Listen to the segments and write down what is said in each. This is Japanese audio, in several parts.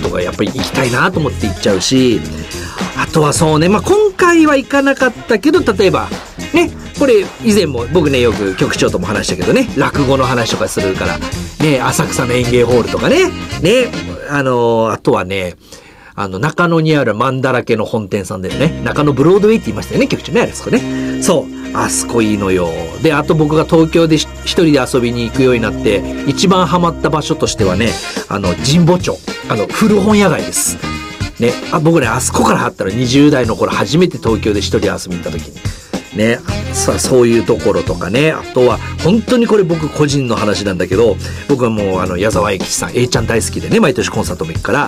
とかやっぱり行きたいなと思って行っちゃうし、あとはそうね、まあ今回は行かなかったけど、例えばね、これ以前も僕ねよく局長とも話したけどね、落語の話とかするからね、浅草の演芸ホールとかね、あとはね、中野にあるマンだらけの本店さんでね、中野ブロードウェイって言いましたよね、局長ね、あれですかね。そう、あそこいいのよ。で、あと僕が東京で一人で遊びに行くようになって、一番ハマった場所としてはね、神保町、古本屋街です。ね、僕ね、あそこから入ったら20代の頃初めて東京で一人で遊びに行った時に。ね、そういうところとかね、あとは本当にこれ僕個人の話なんだけど、僕はもう矢沢永吉さん A ちゃん大好きでね、毎年コンサートも行くから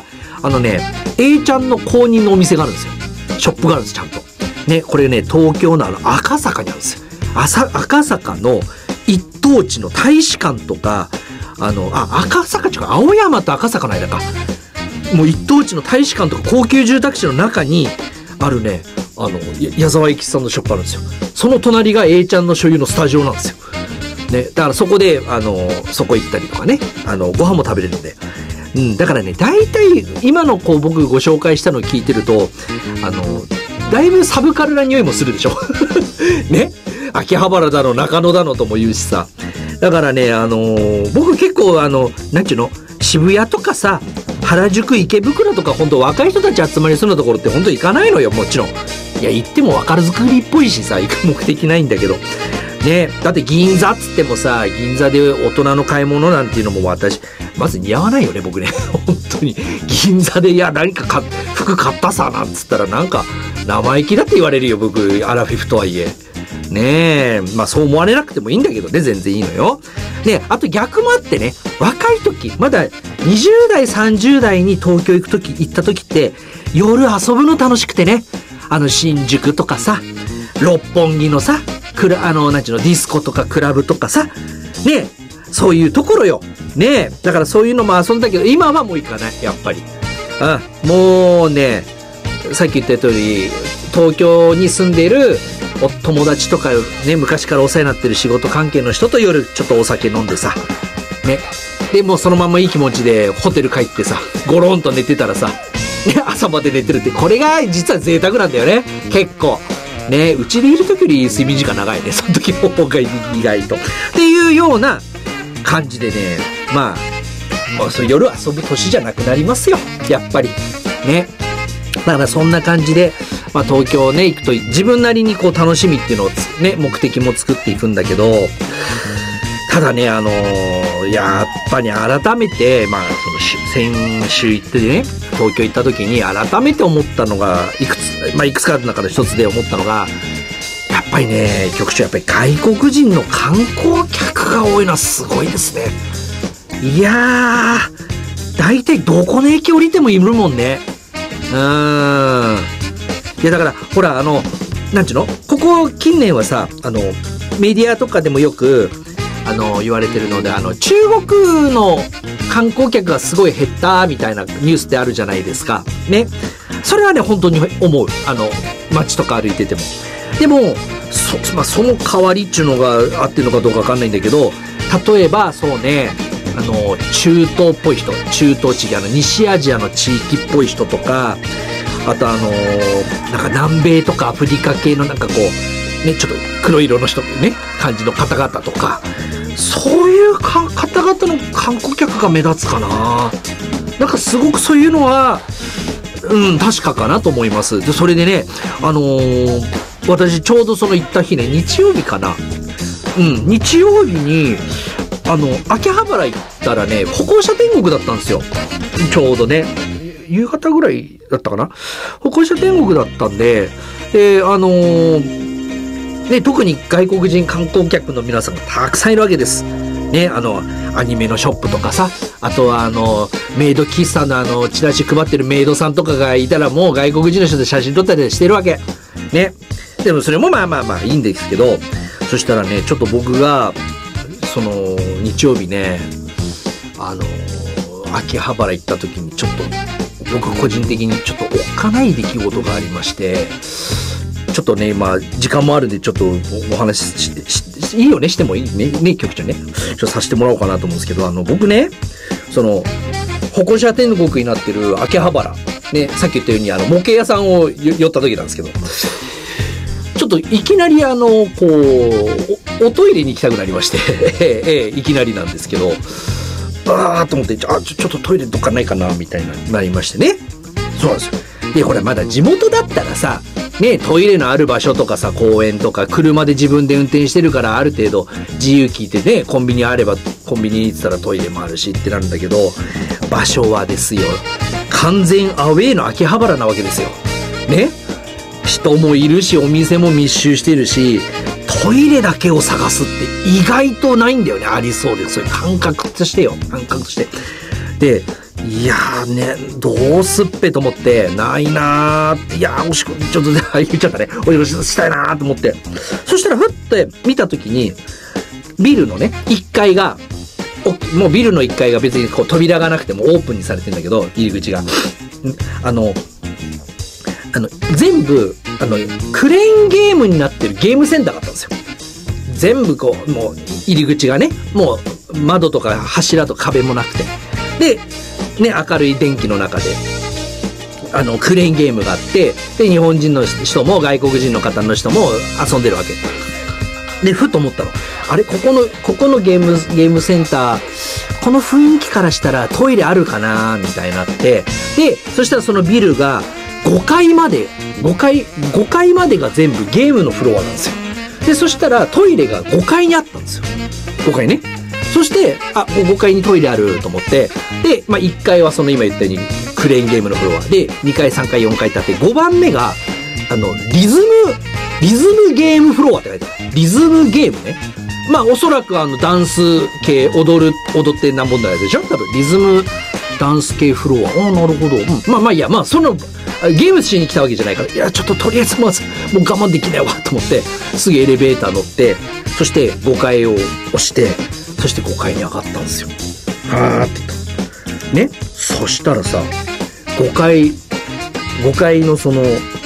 、A ちゃんの公認のお店があるんですよ。ショップがあるんです、ちゃんとね。これね、東京の赤坂にあるんですよ。赤坂の一等地の大使館とか、赤坂違う、青山と赤坂の間か、もう一等地の大使館とか高級住宅地の中にあるね、矢沢永吉さんのショップあるんですよ。その隣が A ちゃんの所有のスタジオなんですよ。ね、だからそこで、そこ行ったりとかね、ご飯も食べれるんで。うん、だからね、大体、今の僕ご紹介したのを聞いてると、だいぶサブカルな匂いもするでしょ。ね、秋葉原だの、中野だのとも言うしさ。だからね、僕結構、なんちゅうの、渋谷とかさ、原宿、池袋とか本当若い人たち集まりそうなところって本当行かないのよ、もちろん。いや、行っても若作りっぽいしさ、行く目的ないんだけど。ね、だって銀座っつってもさ、銀座で大人の買い物なんていうのも私、まず似合わないよね、僕ね。本当に。銀座で、いや、何か服買ったさ、なんつったらなんか、生意気だって言われるよ、僕、アラフィフとはいえ。ねえ、まあそう思われなくてもいいんだけどね、全然いいのよ。ね、あと逆もあってね、若い時、まだ20代、30代に東京行った時って、夜遊ぶの楽しくてね、新宿とかさ、六本木のさ、なんちゅうの、ディスコとかクラブとかさ、ね、そういうところよ。ね、だからそういうのも遊んだけど、今はもう行かない、やっぱり。もうね、さっき言った通り、東京に住んでいるお友達とかね、昔からお世話になってる仕事関係の人と夜ちょっとお酒飲んでさ、ね、でもうそのままいい気持ちでホテル帰ってさ、ゴロンと寝てたらさ、ね、朝まで寝てるって、これが実は贅沢なんだよね、結構。ね、うちでいる時より睡眠時間長いね、その時の方が意外と。っていうような感じでね、まあそう夜遊ぶ年じゃなくなりますよ、やっぱり。ね。だからそんな感じで、まあ東京ね、行くと自分なりにこう楽しみっていうのをね、目的も作っていくんだけど、ただね、やっぱり改めて、まあ先週行ってね、東京行った時に改めて思ったのが、いくつかある中の一つで思ったのが、やっぱりね、局長、やっぱり外国人の観光客が多いのはすごいですね。いやー、大体どこの駅降りてもいるもんね。いや、だから、ほら、なんちゅうの？ここ近年はさ、メディアとかでもよく、言われてるので、中国の観光客がすごい減ったみたいなニュースってあるじゃないですか。ね。それはね、本当に思う。街とか歩いてても。でも、その代わりっていうのが合ってるのかどうかわかんないんだけど、例えば、そうね、中東っぽい人、中東地域、西アジアの地域っぽい人とか、あとなんか南米とかアフリカ系のなんかこう、ね、ちょっと黒色の人ね、感じの方々とか、そういう方々の観光客が目立つかな。なんかすごくそういうのは、確かかなと思います。で、それでね、私ちょうどその行った日ね、日曜日かな。日曜日に、秋葉原行ったらね、歩行者天国だったんですよ。ちょうどね、夕方ぐらいだったかな。歩行者天国だったんで、で、ね、特に外国人観光客の皆さんがたくさんいるわけです。ね、アニメのショップとかさ、あとはメイド喫茶のチラシ配ってるメイドさんとかがいたらもう外国人の人で写真撮ったりしてるわけ。ね。でもそれもまあいいんですけど、そしたらね、ちょっと僕が、日曜日ね、秋葉原行った時にちょっと、僕個人的にちょっとおっかない出来事がありまして、ちょっとね、まあ、時間もあるんで、ちょっとお話いいよね、してもいいね、局長ね。ちょっとさせてもらおうかなと思うんですけど、僕ね、歩歩行者天国になってる秋葉原。ね、さっき言ったように模型屋さんを寄った時なんですけど、ちょっといきなりおトイレに行きたくなりましていきなりなんですけど、と思って、ちょっとトイレどっかないかなみたいになりましてね。そうなんですよ。で、ほら、まだ地元だったらさ、ね、トイレのある場所とかさ、公園とか車で自分で運転してるから、ある程度自由聞いてね、コンビニあればコンビニに行ってたらトイレもあるしってなるんだけど、場所はですよ、完全アウェーの秋葉原なわけですよ。ね、人もいるし、お店も密集してるし、トイレだけを探すって意外とないんだよね。ありそうで、そういう感覚としてよ。感覚として。で、いやーね、どうすっぺと思って、ないなーって、いやー、ちょっと言っちゃったね。おししたいなーと思って。そしたら、ふって見たときに、ビルのね、1階が、もうビルの1階が別にこう扉がなくてもオープンにされてんだけど、入り口が。全部、クレーンゲームになってるゲームセンターがあったんですよ。全部こう、もう入り口がね、もう窓とか柱と壁もなくて。で、ね、明るい電気の中で、クレーンゲームがあって、で、日本人の人も外国人の方の人も遊んでるわけ。で、ふと思ったの。あれ、ここのゲームセンター、この雰囲気からしたらトイレあるかなみたいになって、で、そしたらそのビルが5階までが全部ゲームのフロアなんですよ。で、そしたらトイレが5階にあったんですよ。5階ね。そして、5階にトイレあると思って、で、1階はその今言ったようにクレーンゲームのフロアで、2階、3階、4階ってあって、5番目が、リズムゲームフロアって書いてある。リズムゲームね。おそらくダンス系、踊ってなんぼんだやつでしょ？多分、リズムダンス系フロア。なるほど。いいや、その、ゲームしに来たわけじゃないから、いや、ちょっととりあえずまず、もう我慢できないわ、と思って、すぐエレベーター乗って、そして5階を押して、そして5階に上がったんですよ。はーって言った。ね。そしたらさ、5階のその、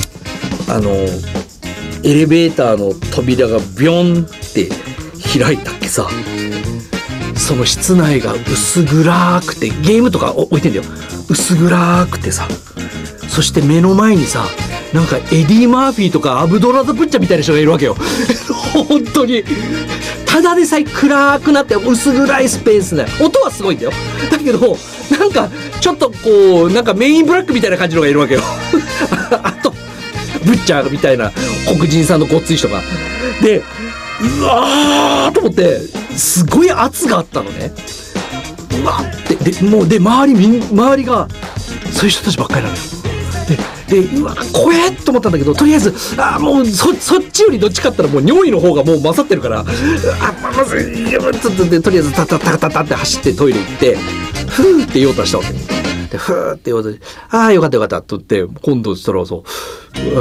エレベーターの扉がビョンって開いたっけさ、その室内が薄暗くて、ゲームとか置いてんだよ。薄暗くてさ、そして目の前にさ、なんかエディ・マーフィーとかアブドラザ・ブッチャみたいな人がいるわけよ。本当に。ただでさえ暗くなって薄暗いスペースね。音はすごいんだよ。だけど、なんか、ちょっとこう、なんかメインブラックみたいな感じのがいるわけよ。あと、ブッチャーみたいな黒人さんのごっつい人が。で、うわーと思って、すごい圧があったのね。うわって、で、もう、で、周りが、そういう人たちばっかりなのよ。で、うわ、怖えと思ったんだけど、とりあえず、もう、そっちよりどっちかったらもう尿意の方がもう勝ってるから、まずい、ちょっとで、とりあえず、タって走ってトイレ行って、ふーって用足したわけ。で、ふーって用足して、よかったと言って、今度したらそう、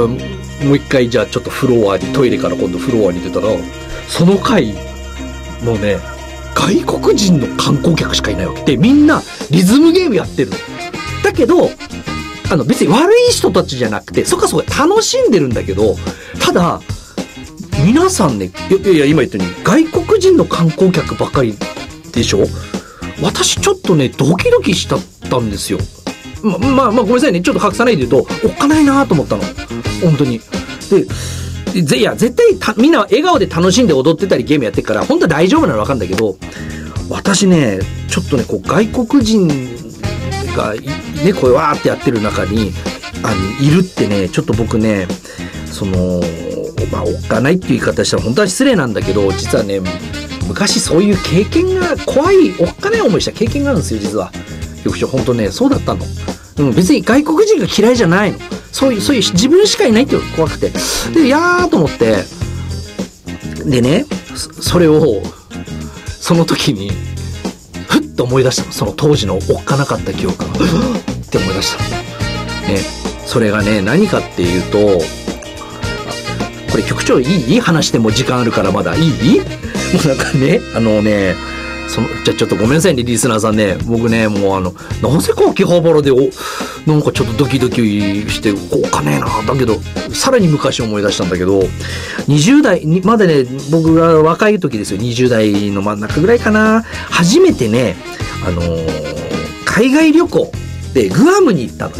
もう一回じゃあちょっとトイレから今度フロアに出たら、その回、もうね、外国人の観光客しかいないわけで、みんなリズムゲームやってるの。だけど、別に悪い人たちじゃなくて、そこ楽しんでるんだけど、ただ、皆さんね、いや、今言ったように、外国人の観光客ばっかりでしょ？私ちょっとね、ドキドキしちゃったんですよ。ごめんなさいね、ちょっと隠さないで言うと、おっかないなと思ったの。本当に。で、いや、絶対みんな笑顔で楽しんで踊ってたりゲームやってるから、本当は大丈夫なのわかんだけど、私ね、ちょっとね、こう、外国人が、ね、こうわーってやってる中に、いるってね、ちょっと僕ね、おっかないっていう言い方したら本当は失礼なんだけど、実はね、昔そういう経験が、怖い、おっかない思いした経験があるんですよ、実は。よくしょ、本当ね、そうだったの。別に外国人が嫌いじゃないの。そういう自分しかいないって怖くて。で、と思って、でね、それを、その時に、ふっと思い出したの。その当時のおっかなかった記憶が、って思い出した。ね、それがね、何かっていうと、これ局長いい話しても時間あるからまだいい？もうなんかね、じゃあちょっとごめんなさいね、リスナーさんね。僕ね、もうなぜか秋葉原で、なんかちょっとドキドキして、おかねえな。だけど、さらに昔思い出したんだけど、20代、まだね、僕が若い時ですよ。20代の真ん中ぐらいかな。初めてね、 海外旅行でグアムに行ったのね。